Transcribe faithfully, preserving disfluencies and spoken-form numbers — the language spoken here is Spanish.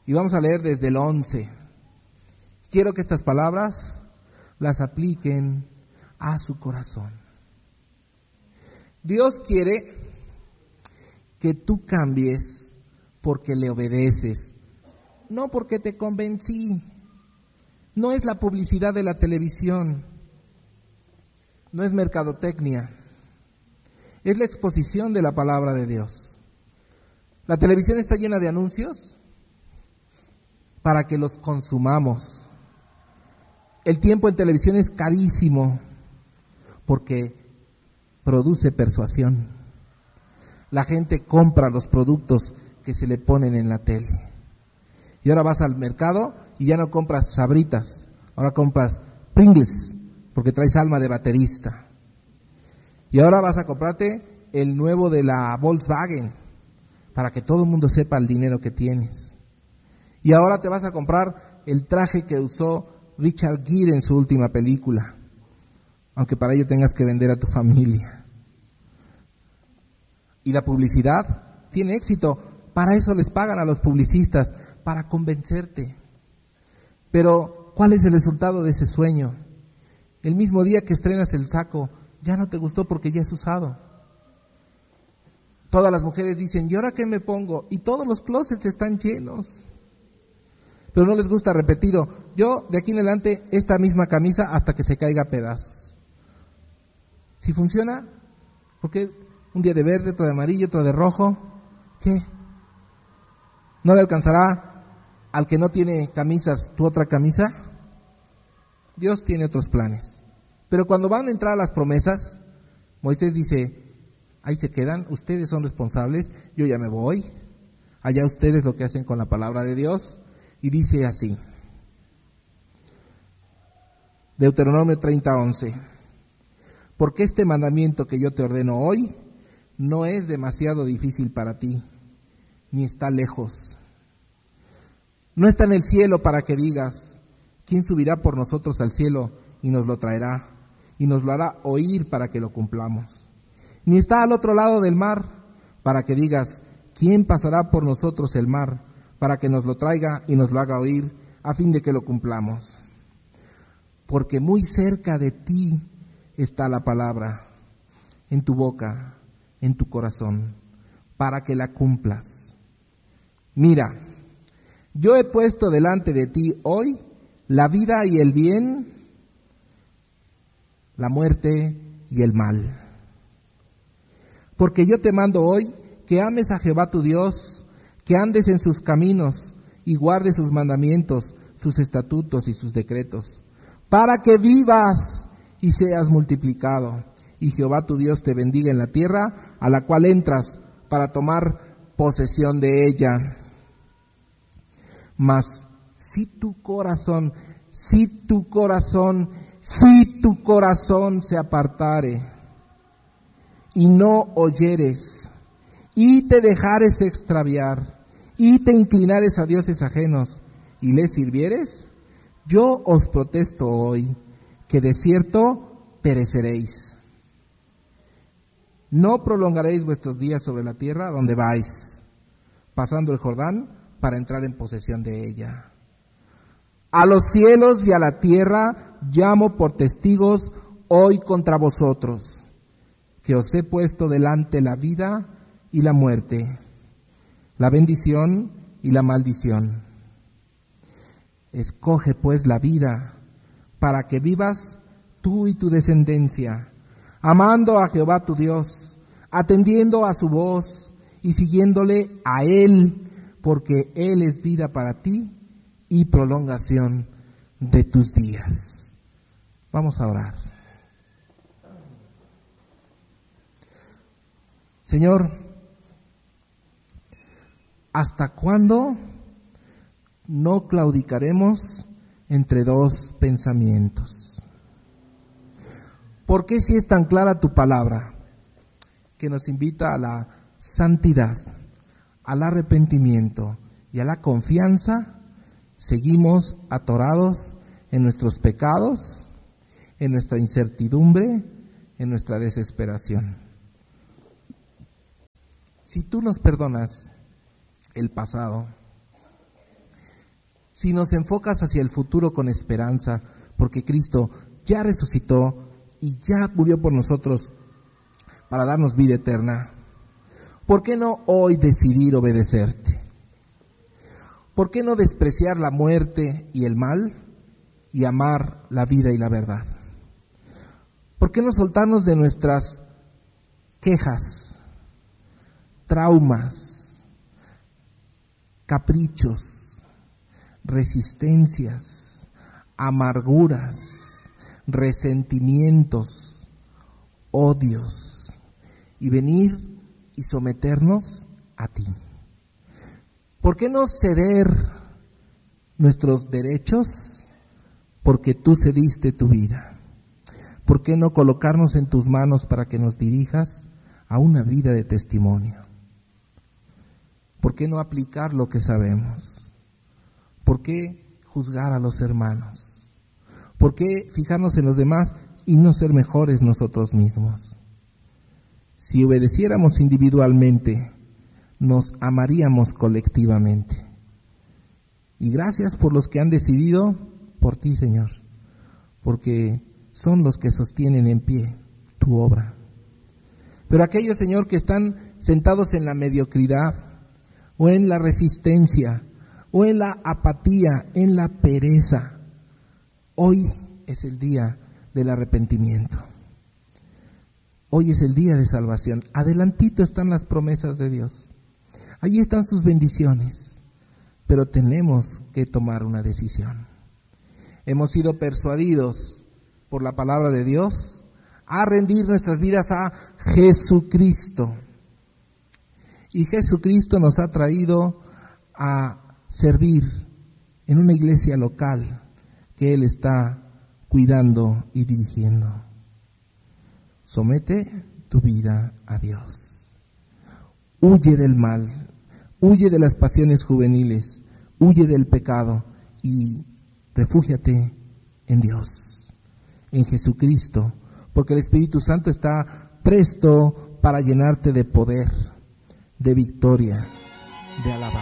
Y vamos a leer desde el once. Quiero que estas palabras las apliquen a su corazón. Dios quiere que tú cambies porque le obedeces, no porque te convencí. No es la publicidad de la televisión, no es mercadotecnia, es la exposición de la palabra de Dios. La televisión está llena de anuncios para que los consumamos. El tiempo en televisión es carísimo porque produce persuasión. La gente compra los productos que se le ponen en la tele. Y ahora vas al mercado y ya no compras Sabritas, ahora compras Pringles, porque traes alma de baterista. Y ahora vas a comprarte el nuevo de la Volkswagen, para que todo el mundo sepa el dinero que tienes. Y ahora te vas a comprar el traje que usó Richard Gere en su última película, aunque para ello tengas que vender a tu familia. Y la publicidad tiene éxito, para eso les pagan a los publicistas, para convencerte. Pero, ¿cuál es el resultado de ese sueño? El mismo día que estrenas el saco, ya no te gustó porque ya es usado. Todas las mujeres dicen, ¿y ahora qué me pongo? Y todos los closets están llenos. Pero no les gusta repetido. Yo, de aquí en adelante, esta misma camisa hasta que se caiga a pedazos. Si funciona, ¿por qué un día de verde, otro de amarillo, otro de rojo? ¿Qué? ¿No le alcanzará al que no tiene camisas tu otra camisa? Dios tiene otros planes. Pero cuando van a entrar a las promesas, Moisés dice, ahí se quedan, ustedes son responsables, yo ya me voy, allá ustedes lo que hacen con la palabra de Dios. Y dice así, Deuteronomio treinta, once, porque este mandamiento que yo te ordeno hoy no es demasiado difícil para ti, ni está lejos. No está en el cielo para que digas, ¿quién subirá por nosotros al cielo y nos lo traerá? Y nos lo hará oír para que lo cumplamos. Ni está al otro lado del mar para que digas, ¿quién pasará por nosotros el mar para que nos lo traiga y nos lo haga oír a fin de que lo cumplamos? Porque muy cerca de ti está la palabra, en tu boca, en tu corazón, para que la cumplas. Mira, yo he puesto delante de ti hoy la vida y el bien, la muerte y el mal. Porque yo te mando hoy que ames a Jehová tu Dios, que andes en sus caminos y guardes sus mandamientos, sus estatutos y sus decretos, para que vivas y seas multiplicado, y Jehová tu Dios te bendiga en la tierra a la cual entras para tomar posesión de ella. Mas si tu corazón, si tu corazón, si tu corazón se apartare y no oyeres, y te dejares extraviar, y te inclinares a dioses ajenos, y les sirvieres, yo os protesto hoy, que de cierto pereceréis. No prolongaréis vuestros días sobre la tierra donde vais, pasando el Jordán para entrar en posesión de ella. A los cielos y a la tierra llamo por testigos hoy contra vosotros, que os he puesto delante la vida y la muerte, la bendición y la maldición. Escoge pues la vida, para que vivas tú y tu descendencia, amando a Jehová tu Dios, atendiendo a su voz y siguiéndole a Él, porque Él es vida para ti y prolongación de tus días. Vamos a orar. Señor, ¿hasta cuándo no claudicaremos entre dos pensamientos? ¿Por qué si es tan clara tu palabra, que nos invita a la santidad, al arrepentimiento y a la confianza, seguimos atorados en nuestros pecados, en nuestra incertidumbre, en nuestra desesperación? Si tú nos perdonas el pasado, si nos enfocas hacia el futuro con esperanza, porque Cristo ya resucitó y ya murió por nosotros para darnos vida eterna, ¿por qué no hoy decidir obedecerte? ¿Por qué no despreciar la muerte y el mal y amar la vida y la verdad? ¿Por qué no soltarnos de nuestras quejas, traumas, caprichos, resistencias, amarguras, resentimientos, odios y venir y someternos a ti? ¿Por qué no ceder nuestros derechos? Porque tú cediste tu vida. ¿Por qué no colocarnos en tus manos para que nos dirijas a una vida de testimonio? ¿Por qué no aplicar lo que sabemos? ¿Por qué juzgar a los hermanos? ¿Por qué fijarnos en los demás y no ser mejores nosotros mismos? Si obedeciéramos individualmente, nos amaríamos colectivamente. Y gracias por los que han decidido por ti, Señor, porque son los que sostienen en pie tu obra. Pero aquellos, Señor, que están sentados en la mediocridad, o en la resistencia, o en la apatía, en la pereza, hoy es el día del arrepentimiento. Hoy es el día de salvación. Adelantito están las promesas de Dios. Allí están sus bendiciones, pero tenemos que tomar una decisión. Hemos sido persuadidos por la palabra de Dios a rendir nuestras vidas a Jesucristo. Y Jesucristo nos ha traído a servir en una iglesia local que Él está cuidando y dirigiendo. Somete tu vida a Dios. Huye del mal, huye de las pasiones juveniles, huye del pecado y refúgiate en Dios, en Jesucristo, porque el Espíritu Santo está presto para llenarte de poder, de victoria, de alabanza.